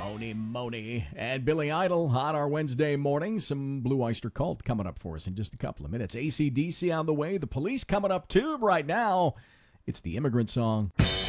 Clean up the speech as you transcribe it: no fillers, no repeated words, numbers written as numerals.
Moni, and Billy Idol on our Wednesday morning. Some Blue Oyster Cult coming up for us in just a couple of minutes. AC/DC on the way. The Police coming up too right now. It's the Immigrant Song.